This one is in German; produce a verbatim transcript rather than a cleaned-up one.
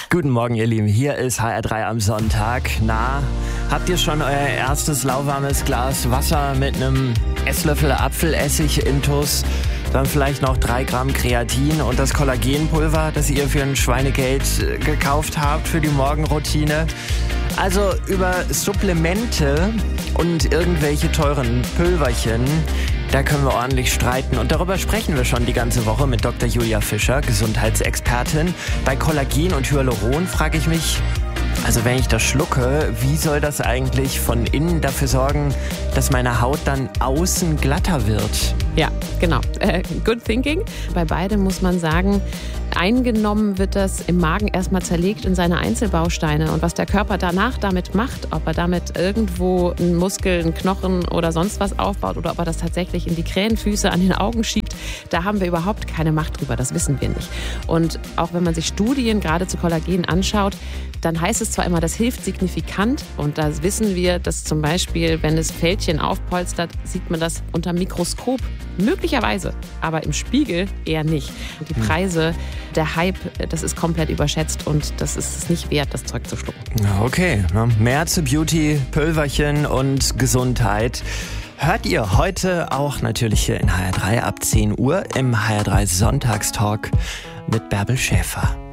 Guten Morgen, ihr Lieben. Hier ist H R drei am Sonntag. Na, habt ihr schon euer erstes lauwarmes Glas Wasser mit einem Esslöffel Apfelessig intus? Dann vielleicht noch drei Gramm Kreatin und das Kollagenpulver, das ihr für ein Schweinegeld gekauft habt für die Morgenroutine. Also über Supplemente und irgendwelche teuren Pülverchen, da können wir ordentlich streiten. Und darüber sprechen wir schon die ganze Woche mit Doktor Julia Fischer, Gesundheitsexpertin. Bei Kollagen und Hyaluron frage ich mich, also wenn ich das schlucke, wie soll das eigentlich von innen dafür sorgen, dass meine Haut dann außen glatter wird? Ja, genau. Äh, good thinking. Bei beidem muss man sagen, eingenommen wird das im Magen erstmal zerlegt in seine Einzelbausteine. Und was der Körper danach damit macht, ob er damit irgendwo einen Muskel, einen Knochen oder sonst was aufbaut oder ob er das tatsächlich in die Krähenfüße an den Augen schiebt, da haben wir überhaupt keine Macht drüber. Das wissen wir nicht. Und auch wenn man sich Studien gerade zu Kollagen anschaut, dann heißt es zwar immer, das hilft signifikant. Und da wissen wir, dass zum Beispiel, wenn es Fältchen aufpolstert, sieht man das unter Mikroskop möglicherweise, aber im Spiegel eher nicht. Und die Preise, der Hype, das ist komplett überschätzt und das ist es nicht wert, das Zeug zu schlucken. Okay, mehr zu Beauty, Pülverchen und Gesundheit hört ihr heute auch natürlich hier in H R drei ab zehn Uhr im H R drei Sonntagstalk mit Bärbel Schäfer.